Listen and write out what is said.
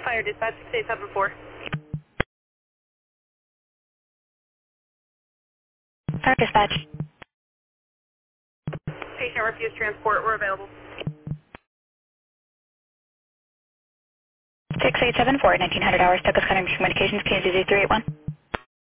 Fire dispatch 6874. Fire dispatch. Patient refused transport. We're available. 6874, 1900 hours, Douglas County Communications, Kansas City 381.